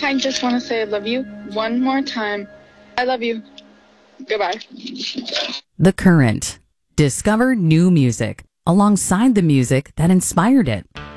I just want to say I love you one more time. I love you. Goodbye. The Current. Discover new music alongside the music that inspired it.